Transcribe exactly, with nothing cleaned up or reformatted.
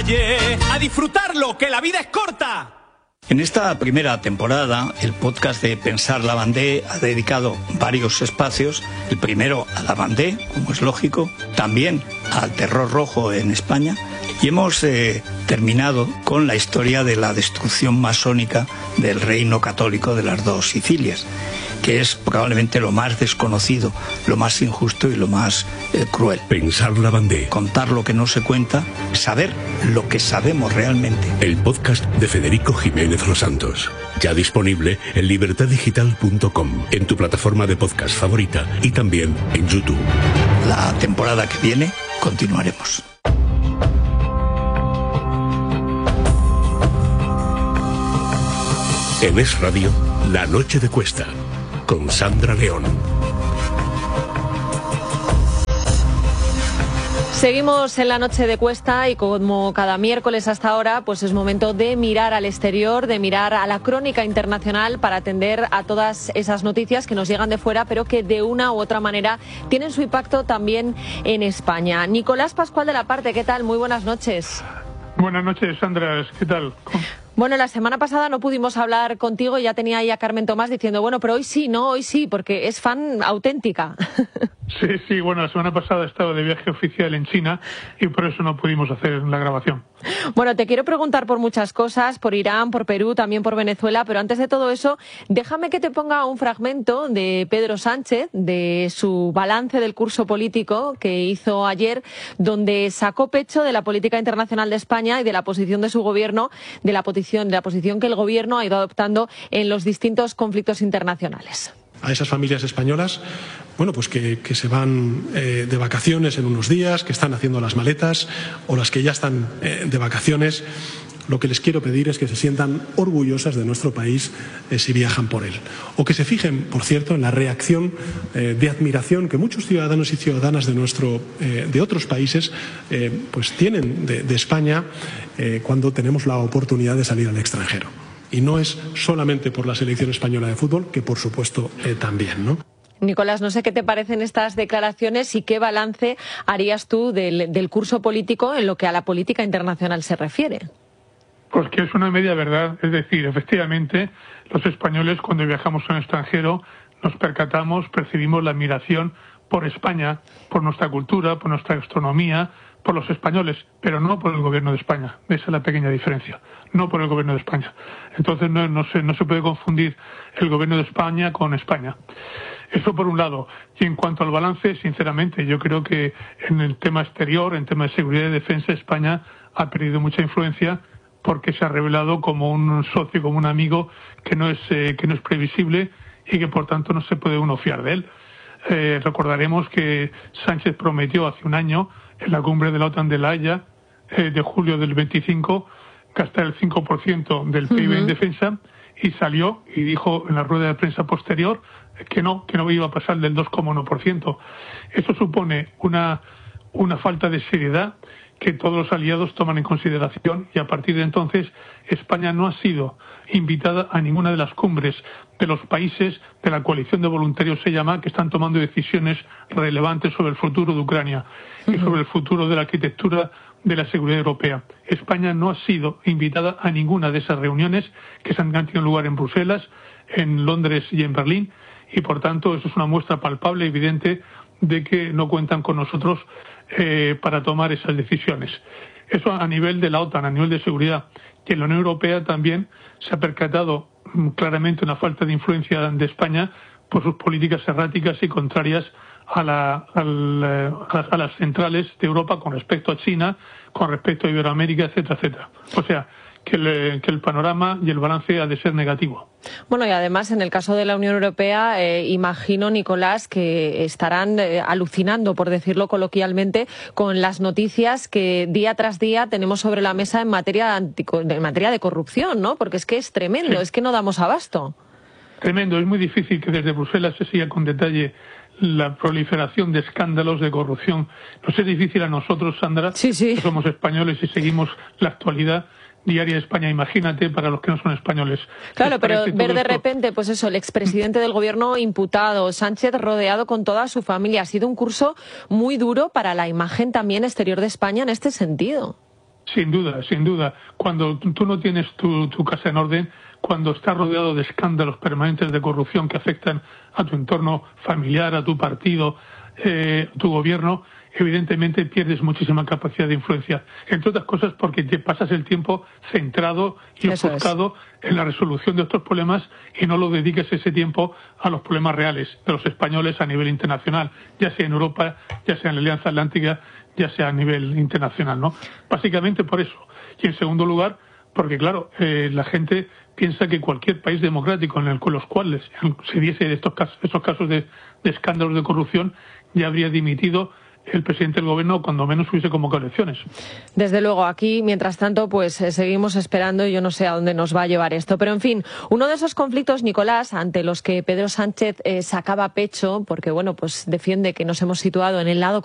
calle, a disfrutarlo, que la vida es corta. En esta primera temporada, el podcast de Pensar Lavandé ha dedicado varios espacios, el primero a Lavandé, como es lógico, también al terror rojo en España, y hemos eh, terminado con la historia de la destrucción masónica del reino católico de las dos Sicilias, que es probablemente lo más desconocido, lo más injusto y lo más eh, cruel. Pensar Lavandé. Contar lo que no se cuenta, saber lo que sabemos realmente. El podcast de Federico Jiménez Los Santos. Ya disponible en libertad digital punto com, en tu plataforma de podcast favorita y también en YouTube. La temporada que viene continuaremos. En Es Radio, La Noche de Cuesta, con Sandra León. Seguimos en la noche de Cuesta y como cada miércoles hasta ahora, pues es momento de mirar al exterior, de mirar a la crónica internacional para atender a todas esas noticias que nos llegan de fuera, pero que de una u otra manera tienen su impacto también en España. Nicolás Pascual de la Parte, ¿qué tal? Muy buenas noches. Buenas noches, Sandra, ¿qué tal? Bueno, la semana pasada no pudimos hablar contigo y ya tenía ahí a Carmen Tomás diciendo, bueno, pero hoy sí, no, hoy sí, porque es fan auténtica. Sí, sí, bueno, la semana pasada estaba de viaje oficial en China y por eso no pudimos hacer la grabación. Bueno, te quiero preguntar por muchas cosas, por Irán, por Perú, también por Venezuela, pero antes de todo eso, déjame que te ponga un fragmento de Pedro Sánchez, de su balance del curso político que hizo ayer, donde sacó pecho de la política internacional de España y de la posición de su gobierno, de la posición, de la posición que el gobierno ha ido adoptando en los distintos conflictos internacionales. A esas familias españolas, bueno, pues que, que se van eh, de vacaciones en unos días, que están haciendo las maletas o las que ya están eh, de vacaciones, lo que les quiero pedir es que se sientan orgullosas de nuestro país eh, si viajan por él. O que se fijen, por cierto, en la reacción eh, de admiración que muchos ciudadanos y ciudadanas de, nuestro, eh, de otros países eh, pues tienen de, de España eh, cuando tenemos la oportunidad de salir al extranjero. Y no es solamente por la selección española de fútbol, que por supuesto eh, también, ¿no? Nicolás, no sé qué te parecen estas declaraciones y qué balance harías tú del, del curso político en lo que a la política internacional se refiere. Pues que es una media verdad, es decir, efectivamente, los españoles cuando viajamos al extranjero nos percatamos, percibimos la admiración por España, por nuestra cultura, por nuestra gastronomía, por los españoles, pero no por el gobierno de España. Esa es la pequeña diferencia, no por el gobierno de España. Entonces no, no, se, no se puede confundir el gobierno de España con España. Eso por un lado. Y en cuanto al balance, sinceramente, yo creo que en el tema exterior, en tema de seguridad y defensa, España ha perdido mucha influencia porque se ha revelado como un socio, como un amigo que no es, eh, que no es previsible y que por tanto no se puede uno fiar de él. Eh, recordaremos que Sánchez prometió hace un año en la cumbre de la OTAN de La Haya eh, de julio del veinticinco gastar el cinco por ciento del P I B uh-huh. en defensa y salió y dijo en la rueda de prensa posterior que no, que no iba a pasar del dos coma uno por ciento. Eso supone una, una falta de seriedad que todos los aliados toman en consideración y a partir de entonces España no ha sido invitada a ninguna de las cumbres de los países de la coalición de voluntarios, se llama, que están tomando decisiones relevantes sobre el futuro de Ucrania y sobre el futuro de la arquitectura de la seguridad europea. España no ha sido invitada a ninguna de esas reuniones que se han tenido lugar en Bruselas, en Londres y en Berlín y por tanto eso es una muestra palpable, evidente, de que no cuentan con nosotros eh, para tomar esas decisiones. Eso a nivel de la OTAN, a nivel de seguridad. Que en la Unión Europea también se ha percatado mm, claramente una falta de influencia de España por sus políticas erráticas y contrarias a, la, a, la, a las centrales de Europa con respecto a China, con respecto a Iberoamérica, etcétera, etcétera. O sea, que el, que el panorama y el balance ha de ser negativo. Bueno, y además, en el caso de la Unión Europea, eh, imagino, Nicolás, que estarán eh, alucinando, por decirlo coloquialmente, con las noticias que día tras día tenemos sobre la mesa en materia, antico, en materia de corrupción, ¿no? Porque es que es tremendo, sí. Es que no damos abasto. Tremendo, es muy difícil que desde Bruselas se siga con detalle la proliferación de escándalos de corrupción. Nos es difícil a nosotros, Sandra, sí, sí. que somos españoles y seguimos la actualidad diaria de España, imagínate, para los que no son españoles. Claro, pero ver de esto? repente, pues eso, el expresidente del gobierno imputado, Sánchez rodeado con toda su familia, ha sido un curso muy duro para la imagen también exterior de España en este sentido. Sin duda, sin duda. Cuando tú no tienes tu, tu casa en orden, cuando estás rodeado de escándalos permanentes de corrupción que afectan a tu entorno familiar, a tu partido, eh, a tu gobierno, evidentemente pierdes muchísima capacidad de influencia. Entre otras cosas porque te pasas el tiempo centrado y Eso enfocado es. en la resolución de estos problemas y no lo dediques ese tiempo a los problemas reales de los españoles a nivel internacional, ya sea en Europa, ya sea en la Alianza Atlántica, ya sea a nivel internacional, ¿no? Básicamente por eso. Y en segundo lugar, porque claro, eh, la gente piensa que cualquier país democrático en el con los cuales se diese estos casos, estos casos de, de escándalos de corrupción ya habría dimitido el presidente del gobierno cuando menos hubiese convocado elecciones. Desde luego, aquí, mientras tanto, pues eh, seguimos esperando y yo no sé a dónde nos va a llevar esto. Pero, en fin, uno de esos conflictos, Nicolás, ante los que Pedro Sánchez eh, sacaba pecho, porque, bueno, pues defiende que nos hemos situado en el lado